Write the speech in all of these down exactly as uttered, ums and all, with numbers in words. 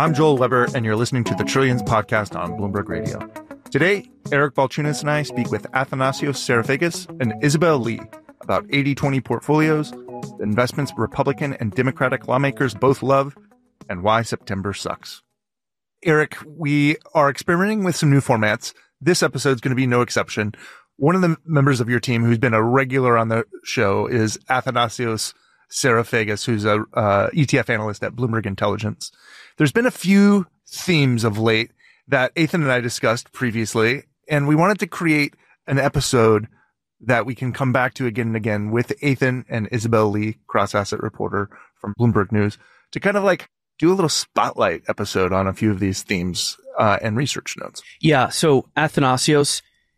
I'm Joel Weber, and you're listening to the Trillions podcast on Bloomberg Radio. Today, Eric Balchunas and I speak with Athanasios Sarafagis and Isabel Lee about eighty twenty portfolios, the investments Republican and Democratic lawmakers both love, and why September sucks. Eric, we are experimenting with some new formats. This episode is going to be no exception. One of the members of your team who's been a regular on the show is Athanasios Sarafagis, who's a uh, E T F analyst at Bloomberg Intelligence. There's been a few themes of late that Ethan and I discussed previously, and we wanted to create an episode that we can come back to again and again with Ethan and Isabel Lee, cross-asset reporter from Bloomberg News, to kind of like do a little spotlight episode on a few of these themes uh, and research notes. Yeah, so Athanasios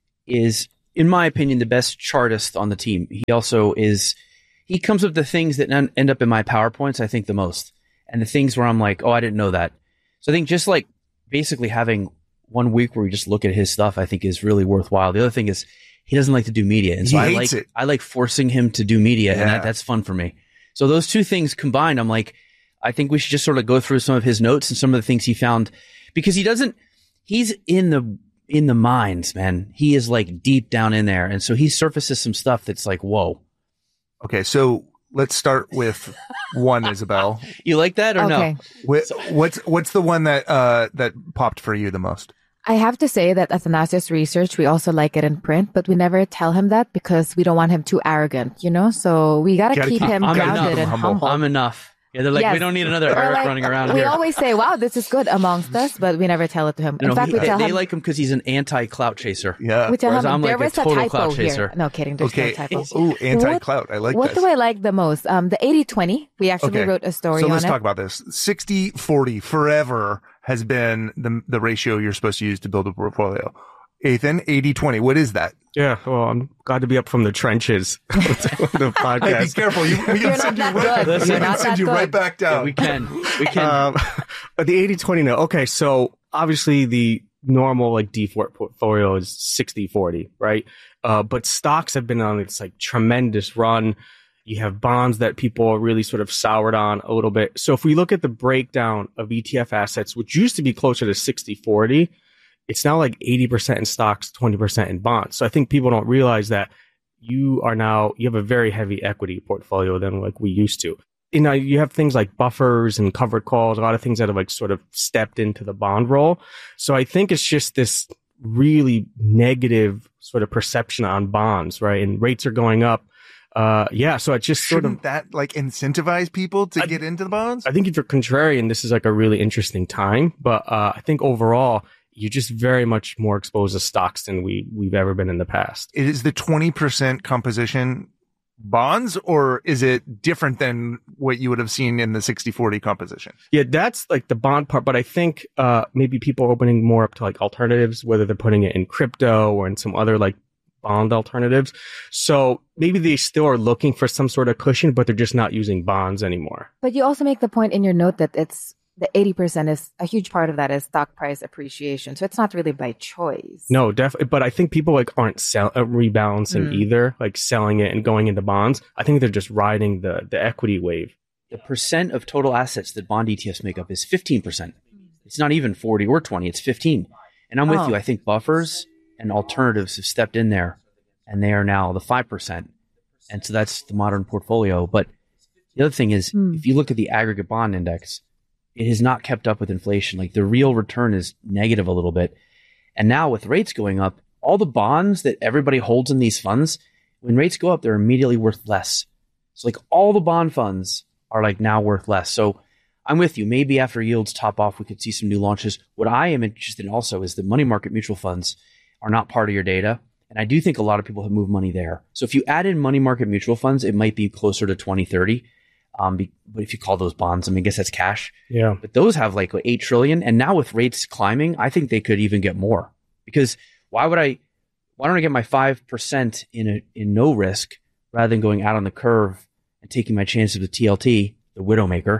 is, in my opinion, the best chartist on the team. He also is, he comes up with the things that end up in my PowerPoints, I think, the most. And the things where I'm like, oh, I didn't know that. So I think just like basically having one week where we just look at his stuff, I think is really worthwhile. The other thing is he doesn't like to do media. And so he I hates like, it. I like forcing him to do media, Yeah. and that, that's fun for me. So those two things combined, I'm like, I think we should just sort of go through some of his notes and some of the things he found, because he doesn't, he's in the, in the mines, man. He is like deep down in there. And so he surfaces some stuff that's like, whoa. Okay, so let's start with one, Isabel. You like that or Okay. no? Wh- What's what's the one that uh, that popped for you the most? I have to say that Athanasios' research, we also like it in print, but we never tell him that because we don't want him too arrogant, you know? So we got to Gotta keep keep- him I'm grounded enough. and Humble. humble. I'm enough. Yeah, they're like, Yes. we don't need another Or Eric like, running around we here. always say, wow, this is good amongst us, but we never tell it to him. You In know, fact, he- we they, tell they him, like him because he's an anti-clout chaser. Yeah. we tell whereas him I'm like there a was a total typo clout here. chaser. No, kidding. There's Okay. no typo. Ooh, anti-clout. I like What this. do I like the most? Um, the eighty twenty. We actually Okay. wrote a story So on let's it. talk about this. sixty forty forever has been the the ratio you're supposed to use to build a portfolio. Ethan, eighty twenty. What is that? Yeah, well, I'm glad to be up from the trenches of the podcast. Hey, be careful. You, we You're can send not you that right, good. we You're can not send that you good. right back Yeah, down. we can. We can. Um, but the eighty twenty note. Okay, so obviously the normal like default portfolio is sixty forty, right? Uh, but stocks have been on this like tremendous run. You have bonds that people are really sort of soured on a little bit. So if we look at the breakdown of E T F assets, which used to be closer to sixty forty, it's now like eighty percent in stocks, twenty percent in bonds. So I think people don't realize that you are now, you have a very heavy equity portfolio than like we used to. You know, you have things like buffers and covered calls, a lot of things that have like sort of stepped into the bond role. So I think it's just this really negative sort of perception on bonds, right? And rates are going up. Uh, yeah. So it just sort Shouldn't of, that like incentivize people to I- get into the bonds? I think if you're contrarian, this is like a really interesting time. But uh, I think overall, you're just very much more exposed to stocks than we, we've ever been in the past. Is the twenty percent composition bonds, or is it different than what you would have seen in the sixty forty composition? Yeah, that's like the bond part. But I think uh, maybe people are opening more up to like alternatives, whether they're putting it in crypto or in some other like bond alternatives. So maybe they still are looking for some sort of cushion, but they're just not using bonds anymore. But you also make the point in your note that it's the eighty percent is a huge part of that is stock price appreciation. So it's not really by choice. No, definitely. But I think people like aren't sell- uh, rebalancing Mm. either, like selling it and going into bonds. I think they're just riding the, the equity wave. The percent of total assets that bond E T Fs make up is fifteen percent. It's not even forty or twenty, it's fifteen. And I'm with Oh. you. I think buffers and alternatives have stepped in there, and they are now the five percent. And so that's the modern portfolio. But the other thing is, Hmm. if you look at the aggregate bond index, it has not kept up with inflation. Like the real return is negative a little bit. And now with rates going up, all the bonds that everybody holds in these funds, when rates go up, they're immediately worth less. So like all the bond funds are like now worth less. So I'm with you. Maybe after yields top off, we could see some new launches. What I am interested in also is the money market mutual funds are not part of your data. And I do think a lot of people have moved money there. So if you add in money market mutual funds, it might be closer to twenty, thirty. Um, be, but if you call those bonds, I mean, I guess that's cash. Yeah. But those have like eight trillion. And now with rates climbing, I think they could even get more, because why would I, why don't I get my five percent in a, in no risk rather than going out on the curve and taking my chances with T L T, the Widowmaker?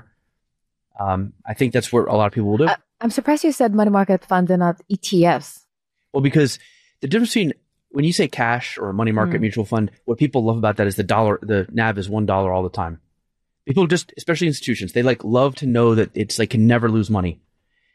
Um, I think that's what a lot of people will do. I, I'm surprised you said money market funds and not E T Fs. Well, because the difference between when you say cash or a money market Mm. mutual fund, what people love about that is the dollar, the N A V is one dollar all the time. People just, especially institutions, they like love to know that it's like can never lose money.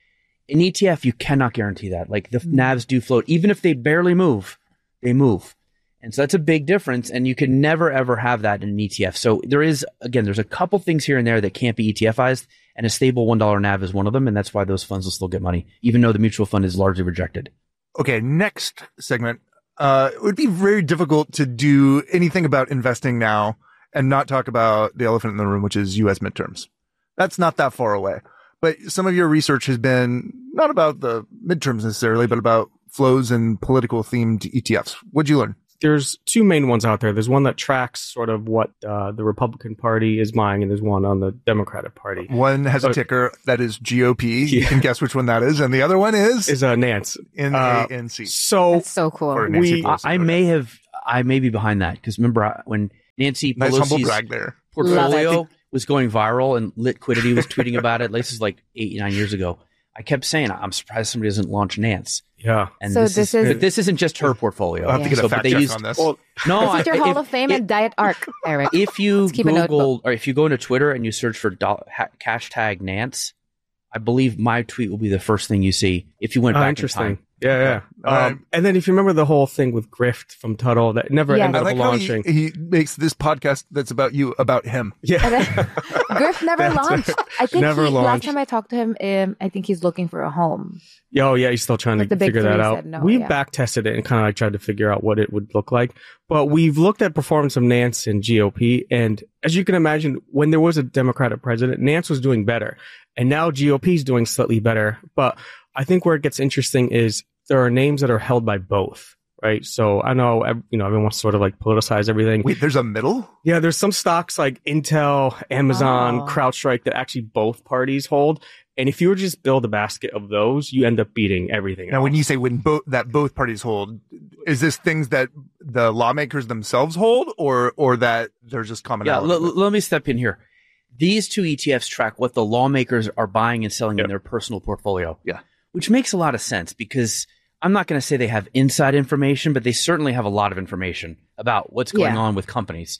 In E T F, you cannot guarantee that. Like the mm. N A Vs do float. Even if they barely move, they move. And so that's a big difference. And you can never, ever have that in an E T F. So there is, again, there's a couple things here and there that can't be E T F-ized. And a stable one dollar N A V is one of them. And that's why those funds will still get money, even though the mutual fund is largely rejected. Okay, next segment. Uh, it would be very difficult to do anything about investing now and not talk about the elephant in the room, which is U S midterms. That's not that far away. But some of your research has been not about the midterms necessarily, but about flows and political themed E T Fs. What'd you learn? There's two main ones out there. There's one that tracks sort of what uh, the Republican Party is buying, and there's one on the Democratic Party. One has a ticker that is G O P. Yeah. You can guess which one that is. And the other one is? Is uh, Nance. N A N C. Uh, so, That's so cool. We, I, I may have, I may be behind that because remember I, when Nancy nice humble Pelosi's brag there. portfolio was going viral and Litquidity was tweeting about it. This is like eight, nine years ago. I kept saying, I'm surprised somebody doesn't launch Nance. Yeah. And so this, this is, is, but this isn't just her portfolio. I'll have to get Yeah. a fact so, check used, on this. Well, no, This is your I, Hall if, of Fame if, and Diet Arc, Eric. If you keep a notebook. Google or if you go into Twitter and you search for do, ha, hashtag Nance, I believe my tweet will be the first thing you see if you went oh, back interesting. in time. Yeah, yeah. Uh, Um, and then if you remember the whole thing with Grift from Tuttle that never Yeah. ended I up like how he, launching. he makes this podcast that's about you about him. Yeah. And then, Griff never That's launched. right. I think Never he, last launched. time I talked to him, um, I think he's looking for a home. Yeah, oh, yeah, he's still trying Like to the big figure that three out. said no, We've yeah. back tested it and kind of like tried to figure out what it would look like. But we've looked at performance of Nance and G O P. And as you can imagine, when there was a Democratic president, Nance was doing better. And now G O P is doing slightly better. But I think where it gets interesting is there are names that are held by both. Right. So I know, you know, everyone wants to sort of like politicize everything. Wait, there's a middle? Yeah, there's some stocks like Intel, Amazon, Oh. CrowdStrike that actually both parties hold. And if you were to just build a basket of those, you end up beating everything Now, else. when you say when both that both parties hold, is this things that the lawmakers themselves hold, or or that there's just Yeah, commonality? l- l- let me step in here. These two E T Fs track what the lawmakers are buying and selling Yep. in their personal portfolio. Yeah. Which makes a lot of sense because I'm not going to say they have inside information, but they certainly have a lot of information about what's going Yeah. on with companies.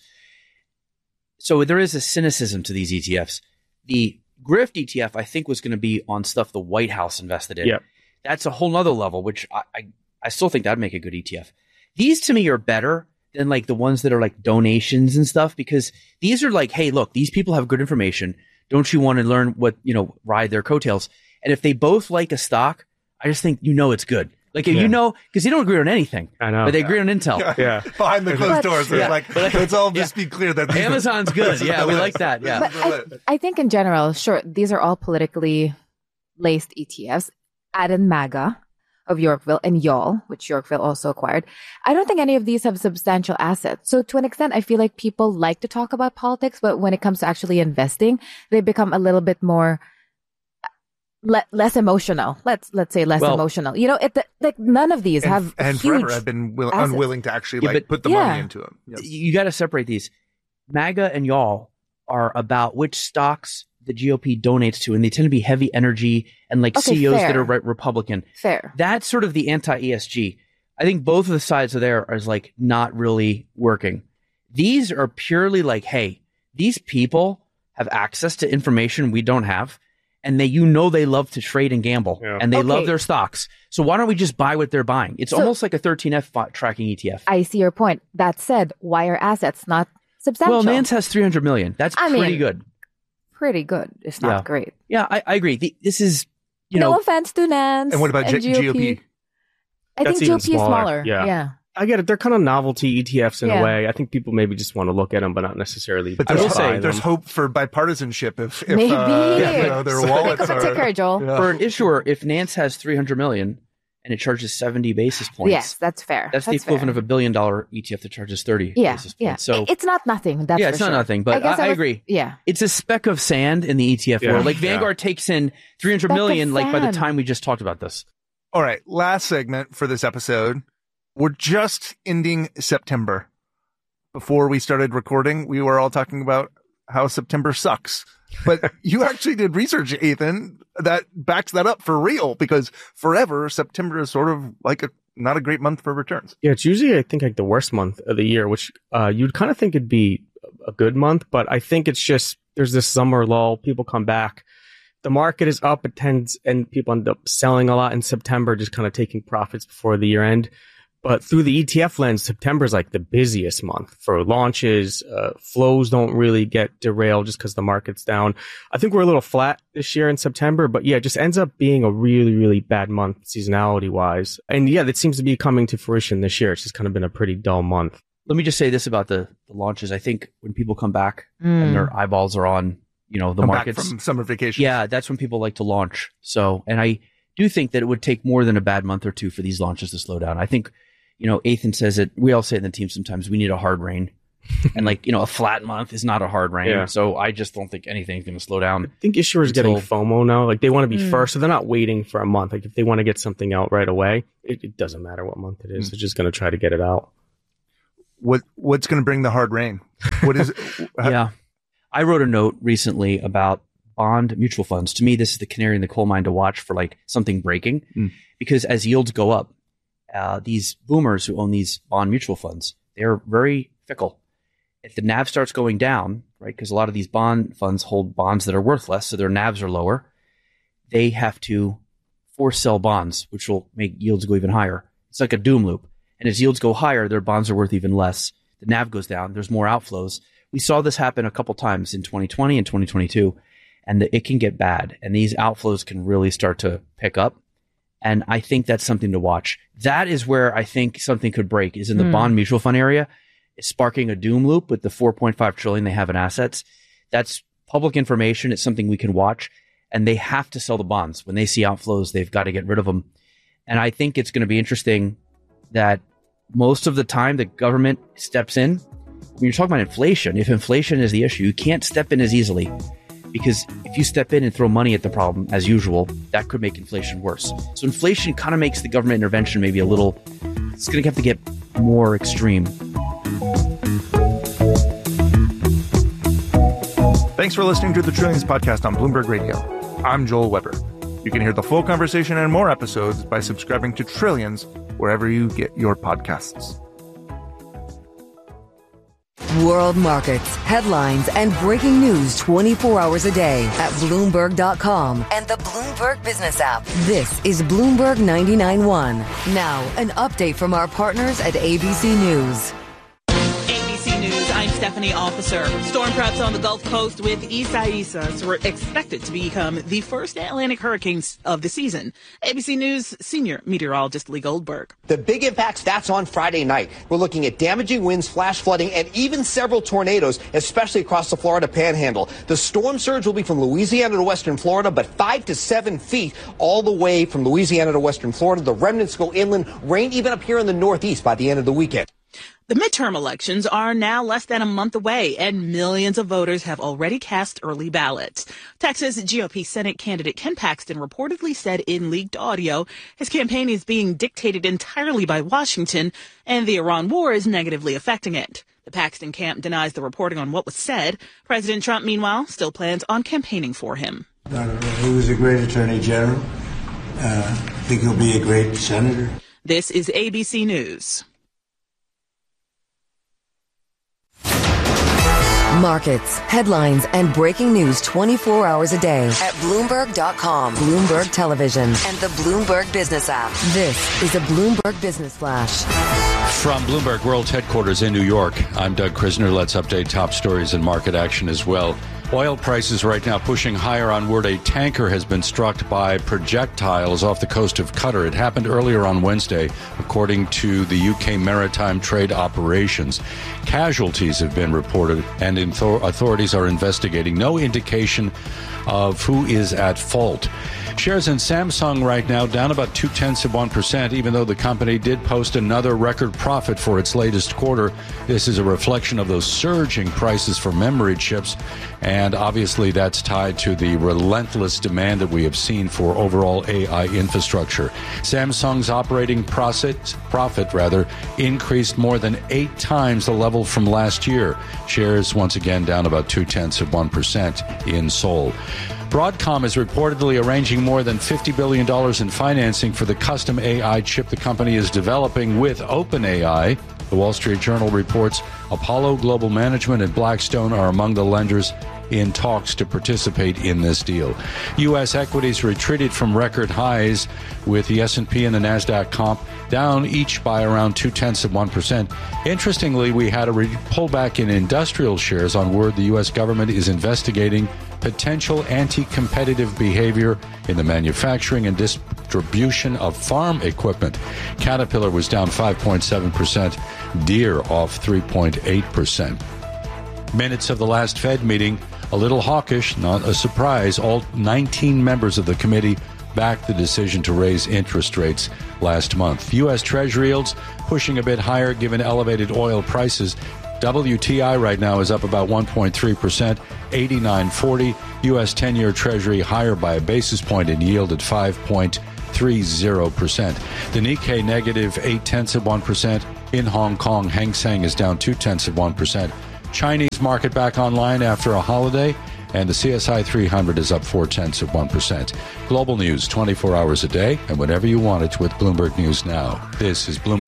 So there is a cynicism to these E T Fs. The Grift E T F, I think, was going to be on stuff the White House invested in. Yep. That's a whole nother level, which I, I, I still think that'd make a good E T F. These to me are better than like the ones that are like donations and stuff, because these are like, hey, look, these people have good information. Don't you want to learn what, you know, ride their coattails? And if they both like a stock, I just think, you know, it's good. Like, Yeah. you know, because they don't agree on anything, I know. but they agree on Intel. Yeah. Behind the closed But- doors, it's Yeah. like, let's all just be clear that these are- Amazon's good. this is Yeah, the we list. like that. Yeah. But This is the I, list. I think in general, sure, these are all politically laced E T Fs. Add in MAGA of Yorkville and Y'all, which Yorkville also acquired. I don't think any of these have substantial assets. So to an extent, I feel like people like to talk about politics, but when it comes to actually investing, they become a little bit more le- less emotional. Let's let's say less Well- emotional. You know, it like none of these and, have and huge. forever have been will, assets. unwilling to actually Yeah, like but- put the Yeah. money into them. Yep. You got to separate these. MAGA and Y'all are about which stocks the G O P donates to, and they tend to be heavy energy and like Okay, C E Os fair. that are re- Republican. Fair. That's sort of the anti-E S G. I think both of the sides of there are like not really working. These are purely like, hey, these people have access to information we don't have, and they, you know, they love to trade and gamble, Yeah. and they Okay. love their stocks. So why don't we just buy what they're buying? It's So- almost like a thirteen F fi- tracking E T F. I see your point. That said, why are assets not substantial? Well, Nance has three hundred million. That's I pretty mean, good. Pretty good. It's not Yeah. great. Yeah, I, I agree. The, this is, you no know, offense to Nance. And what about G- G O P? G O P? I That's think even G O P is smaller. smaller. Yeah. yeah. I get it. They're kind of novelty E T Fs in Yeah. a way. I think people maybe just want to look at them, but not necessarily. But I there's, will say there's them. hope for bipartisanship if, if Maybe. uh, Yeah, you know, their but- wallets Pick up a are. ticker, Joel. Yeah. for an issuer, if Nance has three hundred million and it charges seventy basis points, Yes, that's fair. that's, the equivalent fair. of a billion dollar E T F that charges thirty yeah, basis yeah. points. So It's not nothing. That's yeah, for it's not sure. nothing, but guess I, I was- agree. Yeah. It's a speck of sand in the E T F Yeah. world. Like Yeah. Vanguard takes in three hundred Speck of million, like by the sand. time we just talked about this. All right, last segment for this episode. We're just ending September. Before we started recording, we were all talking about how September sucks. But you actually did research, Ethan, that backs that up for real, because forever September is sort of like a not a great month for returns. Yeah, it's usually, I think, like the worst month of the year, which uh, you'd kind of think it'd be a good month, but I think it's just there's this summer lull. People come back. the market is up, it tends, and people end up selling a lot in September, just kind of taking profits before the year end. But through the E T F lens, September is like the busiest month for launches. Uh, flows don't really get derailed just because the market's down. I think we're a little flat this year in September, but yeah, it just ends up being a really, really bad month seasonality wise. And yeah, that seems to be coming to fruition this year. It's just kind of been a pretty dull month. Let me just say this about the, the launches. I think when people come back Mm. and their eyeballs are on, you know, the Come back markets from summer vacation. yeah, that's when people like to launch. So, and I do think that it would take more than a bad month or two for these launches to slow down. I think, you know, Ethan says it, we all say in the team sometimes, we need a hard rain. And like, you know, a flat month is not a hard rain. Yeah. So I just don't think anything's going to slow down. I think issuers Until- getting FOMO now. Like they want to be Mm. first, so they're not waiting for a month. Like if they want to get something out right away, it, it doesn't matter what month it is. Mm. They're just going to try to get it out. What What's going to bring the hard rain? What is? Yeah. I wrote a note recently about bond mutual funds. To me, this is the canary in the coal mine to watch for like something breaking, Mm. because as yields go up, uh, these boomers who own these bond mutual funds, they're very fickle. If the N A V starts going down, right, because a lot of these bond funds hold bonds that are worth less, so their N A Vs are lower, they have to force sell bonds, which will make yields go even higher. It's like a doom loop. And as yields go higher, their bonds are worth even less. The N A V goes down. There's more outflows. We saw this happen a couple times in twenty twenty and twenty twenty-two, and the, it can get bad. And these outflows can really start to pick up. And I think that's something to watch. That is where I think something could break, is in the Hmm. bond mutual fund area. It's sparking a doom loop with the four point five trillion they have in assets. That's public information. It's something we can watch. And they have to sell the bonds. When they see outflows, they've got to get rid of them. And I think it's going to be interesting that most of the time the government steps in. When you're talking about inflation, if inflation is the issue, you can't step in as easily, because if you step in and throw money at the problem as usual, that could make inflation worse. So inflation kind of makes the government intervention maybe a little, it's going to have to get more extreme. Thanks for listening to the Trillions podcast on Bloomberg Radio. I'm Joel Weber. You can hear the full conversation and more episodes by subscribing to Trillions wherever you get your podcasts. World markets, headlines, and breaking news twenty-four hours a day at Bloomberg dot com and the Bloomberg Business app. This is Bloomberg ninety-nine point one. Now, an update from our partners at A B C News. A B C News, I'm Stephanie Officer. Storm preps on the Gulf Coast with Isaias were expected to become the first Atlantic hurricanes of the season. A B C News senior meteorologist Lee Goldberg. The big impacts, that's on Friday night. We're looking at damaging winds, flash flooding, and even several tornadoes, especially across the Florida Panhandle. The storm surge will be from Louisiana to western Florida, but five to seven feet all the way from Louisiana to western Florida. The remnants go inland, rain even up here in the Northeast by the end of the weekend. The midterm elections are now less than a month away, and millions of voters have already cast early ballots. Texas G O P Senate candidate Ken Paxton reportedly said in leaked audio his campaign is being dictated entirely by Washington, and the Iran war is negatively affecting it. The Paxton camp denies the reporting on what was said. President Trump, meanwhile, still plans on campaigning for him. I don't know. He was a great attorney general. Uh, I think he'll be a great senator. This is A B C News. Markets, headlines, and breaking news twenty-four hours a day at Bloomberg dot com, Bloomberg Television, and the Bloomberg Business app. This is a Bloomberg Business Flash. From Bloomberg World Headquarters in New York, I'm Doug Krisner. Let's update top stories and market action as well. Oil prices right now pushing higher on word a tanker has been struck by projectiles off the coast of Qatar. It happened earlier on Wednesday, according to the U K Maritime Trade Operations. Casualties have been reported, and authorities are investigating. No indication of who is at fault. Shares in Samsung right now down about two-tenths of one percent, even though the company did post another record profit for its latest quarter. This is a reflection of those surging prices for memory chips, and obviously that's tied to the relentless demand that we have seen for overall A I infrastructure. Samsung's operating profit, profit rather, increased more than eight times the level from last year. Shares once again down about two-tenths of one percent in Seoul. Broadcom is reportedly arranging more than fifty billion dollars in financing for the custom A I chip the company is developing with OpenAI. The Wall Street Journal reports Apollo Global Management and Blackstone are among the lenders. in talks to participate in this deal. U S equities retreated from record highs, with the S and P and the NASDAQ comp down each by around two-tenths of one percent. Interestingly, we had a re- pullback in industrial shares on word the U S government is investigating potential anti-competitive behavior in the manufacturing and distribution of farm equipment. Caterpillar was down five point seven percent, Deere off three point eight percent. Minutes of the last Fed meeting, a little hawkish, not a surprise. All nineteen members of the committee backed the decision to raise interest rates last month. U S. Treasury yields pushing a bit higher given elevated oil prices. W T I right now is up about one point three percent, eighty-nine forty. U S ten-year Treasury higher by a basis point in yield at five point three zero percent. The Nikkei negative eight-tenths of one percent. In Hong Kong, Hang Seng is down two-tenths of one percent. Chinese market back online after a holiday, and the C S I three hundred is up four-tenths of one percent. Global news twenty-four hours a day, and whenever you want it with Bloomberg News Now. This is Bloomberg.